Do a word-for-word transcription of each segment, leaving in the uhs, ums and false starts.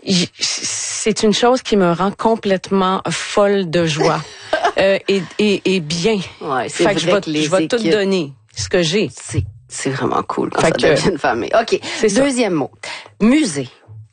c'est une chose qui me rend complètement folle de joie euh, et, et, et bien. Ouais, c'est fait vrai que je vais, que les je vais équipes... tout donner, ce que j'ai. C'est, c'est vraiment cool quand fait ça que, devient une famille. OK, deuxième ça. mot. Musée.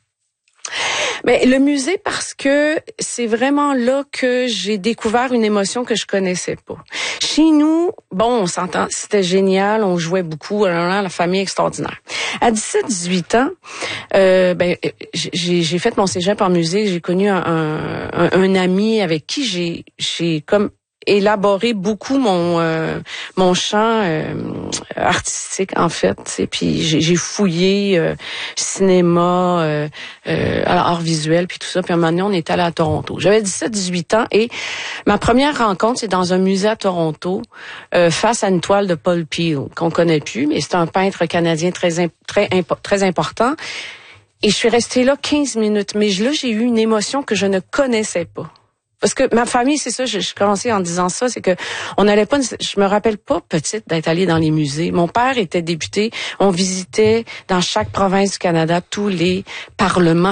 Mais le musée, parce que c'est vraiment là que j'ai découvert une émotion que je connaissais pas. Chez nous, bon, on s'entend, c'était génial, on jouait beaucoup, la famille extraordinaire. À dix-sept dix-huit ans, euh, ben j'ai, j'ai fait mon cégep en musée, j'ai connu un, un, un ami avec qui j'ai, j'ai comme élaboré beaucoup mon euh, mon champ euh, artistique en fait, et puis j'ai, j'ai fouillé euh, cinéma, euh, euh, art visuel puis tout ça. Puis à un moment donné, on est allé à Toronto. J'avais dix-sept dix-huit ans et ma première rencontre c'est dans un musée à Toronto euh, face à une toile de Paul Peel qu'on connaît plus, mais c'est un peintre canadien très imp- très imp- très important. Et je suis restée là quinze minutes, mais là j'ai eu une émotion que je ne connaissais pas. Parce que ma famille, c'est ça, je, je commençais en disant ça, c'est que on n'allait pas, je me rappelle pas petite d'être allée dans les musées. Mon père était député, on visitait dans chaque province du Canada tous les parlements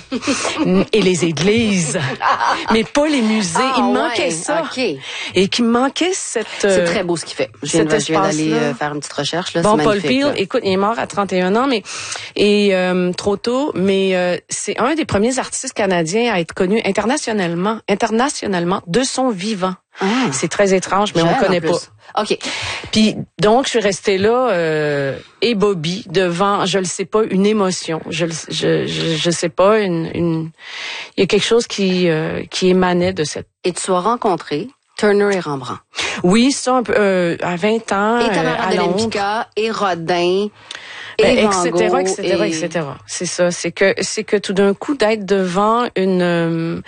et les églises, mais pas les musées. Ah, Il me ouais, manquait ça. Okay. Et qu'il me manquait cette... C'est très beau ce qu'il fait. Je viens, de, je viens d'aller euh, faire une petite recherche. Là, bon, c'est Paul magnifique. Peel, écoute, il est mort à trente et un ans, mais et euh, trop tôt, mais euh, c'est un des premiers artistes canadiens à être connu internationalement, internationalement de son vivant. Ah. C'est très étrange, mais J'aime on le connaît pas. OK. Puis donc je suis restée là euh, ébobie devant, je le sais pas, une émotion. Je je je, je sais pas, une une il y a quelque chose qui euh, qui émanait de cette. Et tu as rencontré Turner et Rembrandt. Oui, ça un peu euh, à vingt ans et Tamara euh, à Londres. Lempicka et Rodin. Ben, et etc, etc, et... etc. C'est ça, c'est que c'est que tout d'un coup d'être devant une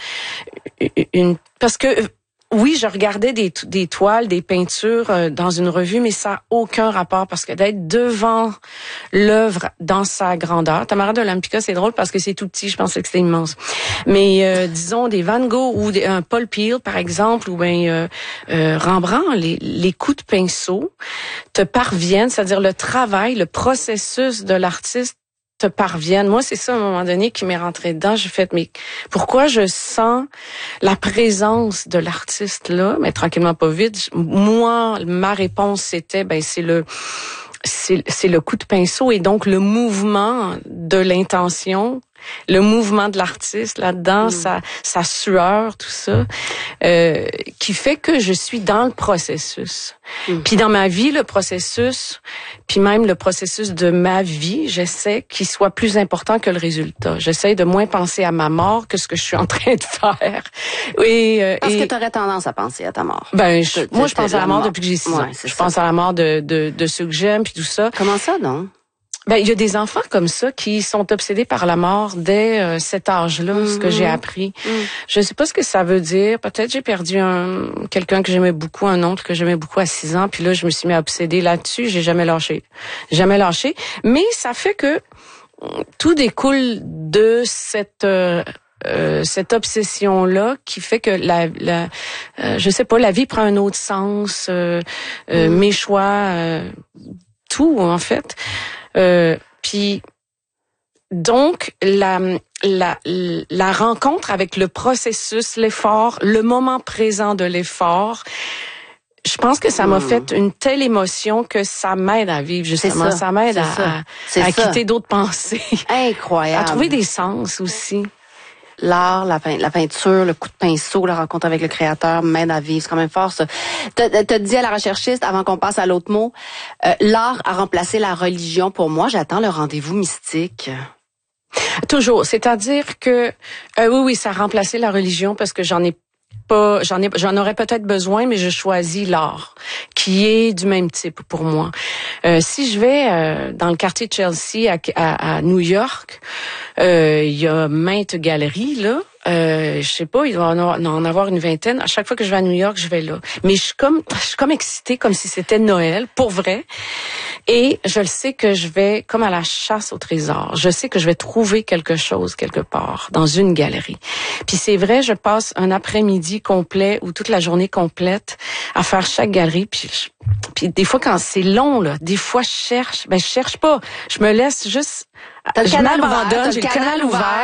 une parce que oui, je regardais des des toiles, des peintures euh, dans une revue, mais ça n'a aucun rapport parce que d'être devant l'œuvre dans sa grandeur. Tamara de Lempicka, c'est drôle parce que c'est tout petit, je pensais que c'était immense. Mais euh, disons des Van Gogh ou des, un Paul Peel par exemple, ou ben euh, euh, Rembrandt, les, les coups de pinceau te parviennent, c'est-à-dire le travail, le processus de l'artiste te parviennent. Moi, c'est ça, à un moment donné, qui m'est rentré dedans. J'ai fait, mais pourquoi je sens la présence de l'artiste là, mais tranquillement pas vite. Moi, ma réponse, c'était, ben, c'est le, c'est, c'est le coup de pinceau et donc le mouvement de l'intention, le mouvement de l'artiste là-dedans, mmh. sa, sa sueur, tout ça, euh, qui fait que je suis dans le processus. Mmh. Puis dans ma vie, le processus, puis même le processus de ma vie, j'essaie qu'il soit plus important que le résultat. J'essaie de moins penser à ma mort que ce que je suis en train de faire. Et, euh, Parce et, que tu aurais tendance à penser à ta mort. Ben, je, moi, je pense à la mort, mort depuis que j'ai six ans. Ouais, je ça. pense à la mort de, de, de ceux que j'aime, puis tout ça. Comment ça, non? Ben, il y a des enfants comme ça qui sont obsédés par la mort dès euh, cet âge-là, mm-hmm. ce que j'ai appris. Mm. Je sais pas ce que ça veut dire. Peut-être j'ai perdu un quelqu'un que j'aimais beaucoup, un oncle que j'aimais beaucoup à six ans, puis là, je me suis mis à obséder là-dessus. J'ai jamais lâché. Jamais lâché. Mais ça fait que tout découle de cette... Euh, Euh, cette obsession là qui fait que la, la euh, je sais pas, la vie prend un autre sens, euh, euh, mm. mes choix, euh, tout en fait. Euh, puis donc la, la la rencontre avec le processus, l'effort, le moment présent de l'effort. Je pense que ça m'a mmh. fait une telle émotion que ça m'aide à vivre, justement. Ça, ça m'aide à, à, à quitter d'autres pensées. Incroyable. À trouver des sens aussi. L'art, la, peint- la peinture, le coup de pinceau, la rencontre avec le créateur m'aide à vivre. C'est quand même fort, ça. T'as, t'as dit à la recherchiste, avant qu'on passe à l'autre mot, euh, l'art a remplacé la religion. Pour moi, j'attends le rendez-vous mystique. Toujours. C'est-à-dire que, euh, oui, oui, ça a remplacé la religion parce que j'en ai pas, j'en ai, j'en aurais peut-être besoin, mais je choisis l'art, qui est du même type pour moi. Euh, si je vais euh, dans le quartier de Chelsea à, à, à New York, euh, il y a maintes galeries là. Euh, je sais pas, il doit en avoir une vingtaine. À chaque fois que je vais à New York, je vais là. Mais je suis comme, je suis comme excitée, comme si c'était Noël, pour vrai. Et je le sais que je vais comme à la chasse au trésor. Je sais que je vais trouver quelque chose quelque part dans une galerie. Puis c'est vrai, je passe un après-midi complet ou toute la journée complète à faire chaque galerie. Puis, je, puis des fois quand c'est long là, des fois je cherche, ben je cherche pas. Je me laisse juste, T'as le je canal m'abandonne, ouvert, j'ai le canal ouvert.